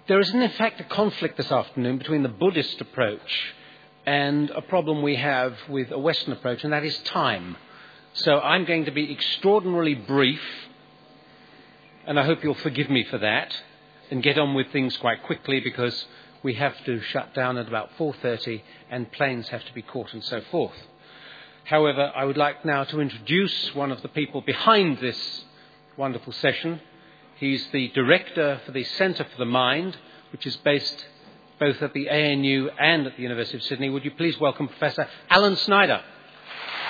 There is, in fact, a conflict this afternoon between the Buddhist approach and a problem we have with a Western approach, and that is time. So I'm going to be extraordinarily brief, and I hope you'll forgive me for that, and get on with things quite quickly because we have to shut down at about 4:30 and planes have to be caught and so forth. However, I would like now to introduce one of the people behind this wonderful session. He's the director for the Centre for the Mind, which is based both at the ANU and at the University of Sydney. Would you please welcome Professor Alan Snyder?